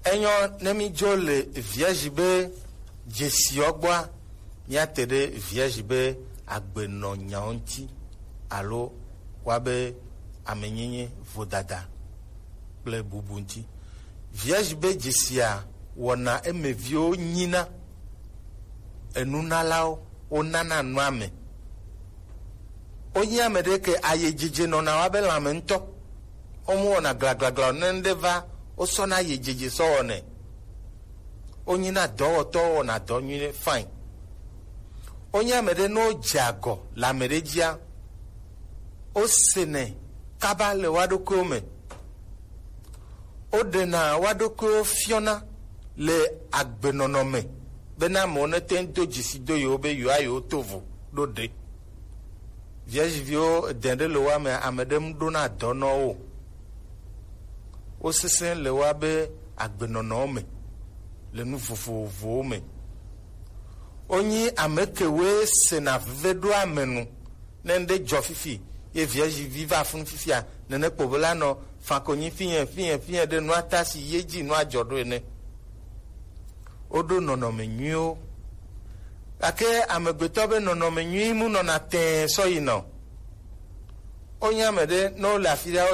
enyo nemi jole vierge be jesiogba miatere vierge be agbeno nyaonti alo wabe amenyenye vodada ple bubunti vierge be jesia wona emevio nyina enunalao onana nuame onye amedeke ayejeje no na wabe lamento omo na glaglagla nendeva osona yejeje so one onye na do to na do nyine fine onye amede no jago la merejia osene kabale wadokome odena wadoko fiona le agbenonome bena mone tento jisido yobe yuayo tovu dode vierge vio dende le wa me amedem dona dono o sesen le wa be agbenonome le nu fofovo me onyi amekewe sena vedo amenu nende jofifi ye vierge viva fun fifia nene pobola no fakonyi fien de no atasi yeji no ajodo ene odo nono menyo ake amegbeto nono menyo mu no na ten so yino onya mede no la filia